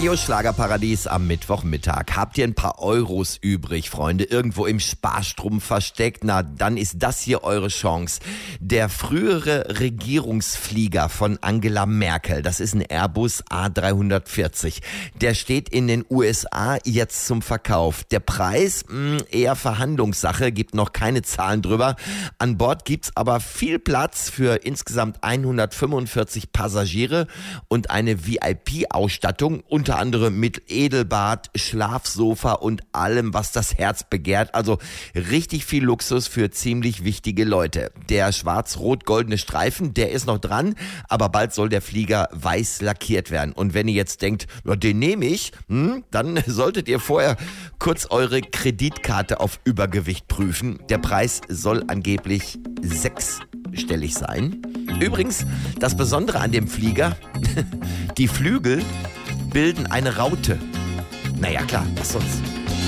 Radio Schlagerparadies am Mittwochmittag. Habt ihr ein paar Euros übrig, Freunde, irgendwo im Sparstrumpf versteckt? Na, dann ist das hier eure Chance. Der frühere Regierungsflieger von Angela Merkel, das ist ein Airbus A340. Der steht in den USA jetzt zum Verkauf. Der Preis, eher Verhandlungssache, gibt noch keine Zahlen drüber. An Bord gibt's aber viel Platz für insgesamt 145 Passagiere und eine VIP-Ausstattung, unter anderem mit Edelbad, Schlafsofa und allem, was das Herz begehrt. Also richtig viel Luxus für ziemlich wichtige Leute. Der schwarz-rot-goldene Streifen, der ist noch dran, aber bald soll der Flieger weiß lackiert werden. Und wenn ihr jetzt denkt, ja, den nehme ich, dann solltet ihr vorher kurz eure Kreditkarte auf Übergewicht prüfen. Der Preis soll angeblich sechsstellig sein. Übrigens, das Besondere an dem Flieger, die Flügel bilden eine Raute. Naja klar, was sonst?